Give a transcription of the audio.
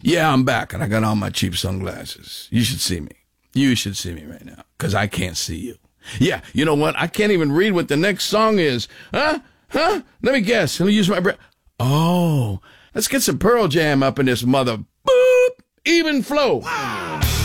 Yeah, I'm back, and I got on my cheap sunglasses. You should see me. You should see me right now, because I can't see you. Yeah, you know what? I can't even read what the next song is. Huh? Let me guess. Let me use my brain. Oh, let's get some Pearl Jam up in this mother. Boop! Even flow. Wow.